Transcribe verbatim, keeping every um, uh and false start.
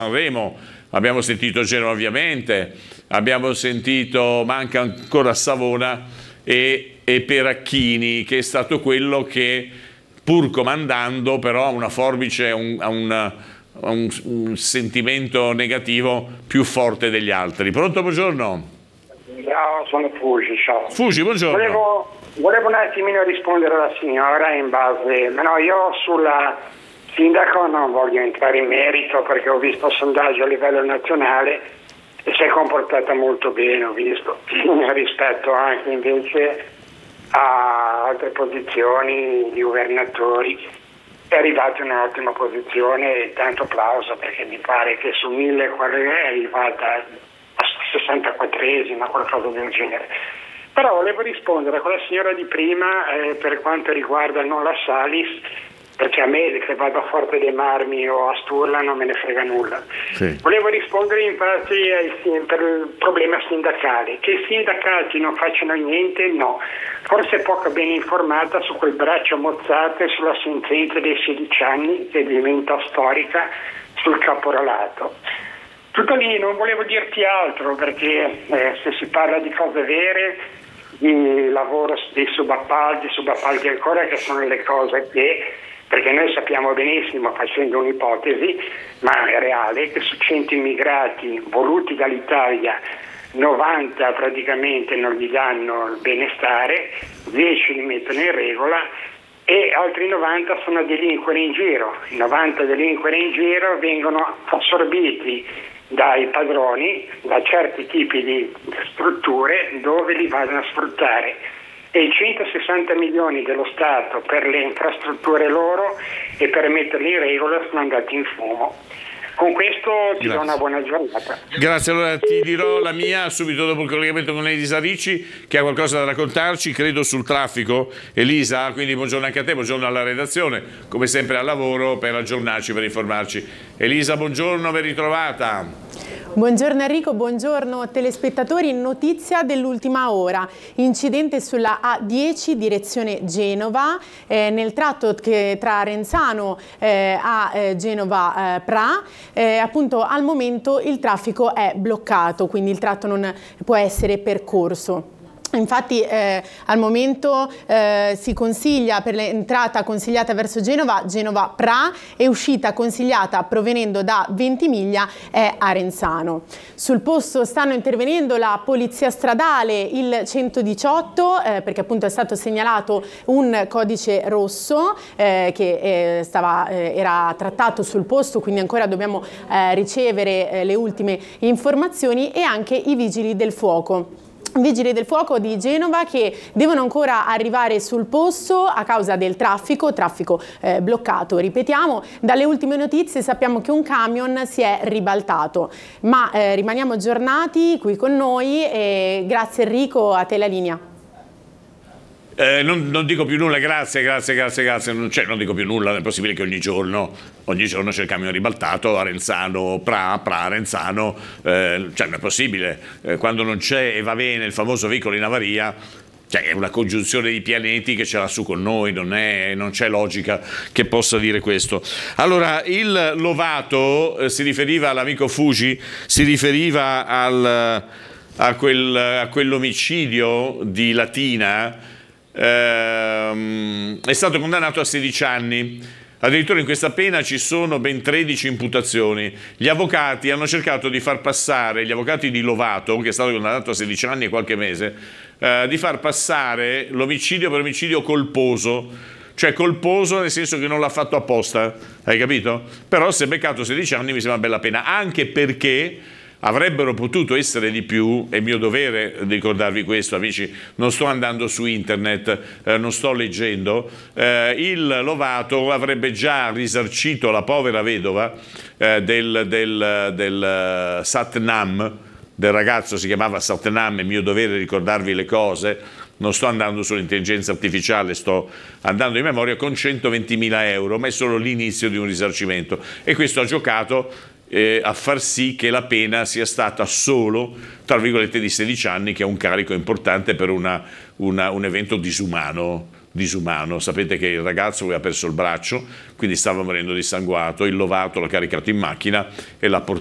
Sanremo, abbiamo sentito Genova ovviamente, abbiamo sentito, manca ancora Savona e, e Peracchini, che è stato quello che pur comandando però ha una forbice, un, ha un, ha un, un sentimento negativo più forte degli altri. Pronto, buongiorno? Ciao, sono Fugi, ciao. Fugi, buongiorno. Volevo, volevo un attimino rispondere alla signora in base, ma no, io sulla sindaco non voglio entrare in merito perché ho visto il sondaggio a livello nazionale e si è comportata molto bene, ho visto, rispetto anche invece a altre posizioni di governatori. È arrivata in un'ottima posizione e tanto applauso, perché mi pare che su mille è arrivata a sessantaquattresima, qualcosa del genere. Però volevo rispondere a quella signora di prima eh, per quanto riguarda non la Salis, perché a me che vado a Forte dei Marmi o a Sturla non me ne frega nulla. Sì. Volevo rispondere infatti al, per il problema sindacale. Che i sindacati non facciano niente, no. Forse è poco ben informata su quel braccio mozzato e sulla sentenza dei sedici anni che diventa storica sul caporalato. Tutto lì, non volevo dirti altro perché eh, se si parla di cose vere, di lavoro dei subappalti, subappalti ancora, che sono le cose che, perché noi sappiamo benissimo, facendo un'ipotesi, ma è reale, che su cento immigrati voluti dall'Italia, novanta praticamente non gli danno il benestare, dieci li mettono in regola e altri novanta sono delinqueri in giro. I novanta delinqueri in giro vengono assorbiti dai padroni, da certi tipi di strutture dove li vanno a sfruttare. E i centosessanta milioni dello Stato per le infrastrutture loro e per metterli in regola sono andati in fumo. Con questo ti Grazie. do una buona giornata. Grazie, allora ti dirò la mia subito dopo il collegamento con Elisa Ricci, che ha qualcosa da raccontarci, credo sul traffico. Elisa, quindi buongiorno anche a te, buongiorno alla redazione, come sempre al lavoro per aggiornarci, per informarci. Elisa, buongiorno, ben ritrovata. Buongiorno Enrico, buongiorno telespettatori. Notizia dell'ultima ora, incidente sulla A dieci direzione Genova, eh, nel tratto che tra Renzano eh, a eh, Genova eh, Pra, eh, appunto al momento il traffico è bloccato, quindi il tratto non può essere percorso. Infatti eh, al momento eh, si consiglia per l'entrata consigliata verso Genova, Genova Pra, e uscita consigliata provenendo da Ventimiglia è Arenzano. Sul posto stanno intervenendo la polizia stradale, il centodiciotto, eh, perché appunto è stato segnalato un codice rosso eh, che eh, stava, eh, era trattato sul posto, quindi ancora dobbiamo eh, ricevere eh, le ultime informazioni, e anche i vigili del fuoco. Vigili del fuoco di Genova che devono ancora arrivare sul posto a causa del traffico, traffico eh, bloccato, ripetiamo. Dalle ultime notizie sappiamo che un camion si è ribaltato, ma eh, rimaniamo aggiornati qui con noi e grazie Enrico, a te la linea. Eh, non, non dico più nulla, grazie, grazie, grazie, grazie. Non, cioè, non dico più nulla, è possibile che ogni giorno, ogni giorno c'è il camion ribaltato, Arenzano, Pra, Pra, Arenzano, eh, cioè non è possibile. Eh, quando non c'è e va bene il famoso veicolo in avaria, cioè è una congiunzione di pianeti che ce l'ha su con noi, non è, non c'è logica che possa dire questo. Allora, il Lovato eh, si riferiva all'amico Fugi, si riferiva al, a, quel, a quell'omicidio di Latina. Ehm, è stato condannato a sedici anni. Addirittura in questa pena ci sono ben tredici imputazioni. Gli avvocati hanno cercato di far passare, gli avvocati di Lovato, che è stato condannato a sedici anni e qualche mese, eh, di far passare l'omicidio per omicidio colposo. Cioè colposo nel senso che non l'ha fatto apposta, hai capito? Però se beccato sedici anni mi sembra bella pena, anche perché avrebbero potuto essere di più. È mio dovere ricordarvi questo, amici, non sto andando su internet, eh, non sto leggendo. Eh, il Lovato avrebbe già risarcito la povera vedova eh, del, del, del Satnam, del ragazzo, si chiamava Satnam, è mio dovere ricordarvi le cose, non sto andando sull'intelligenza artificiale, sto andando in memoria, con centoventimila euro, ma è solo l'inizio di un risarcimento. E questo ha giocato Eh, a far sì che la pena sia stata solo, tra virgolette, di sedici anni, che è un carico importante per una, una, un evento disumano disumano. Sapete che il ragazzo aveva perso il braccio, quindi stava morendo dissanguato, il Lovato l'ha caricato in macchina e l'ha portato